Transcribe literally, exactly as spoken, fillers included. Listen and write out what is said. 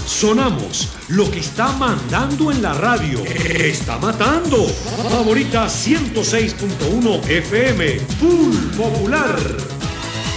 Sonamos lo que está mandando en la radio. Está matando. Favorita ciento seis punto uno F M. Full Popular.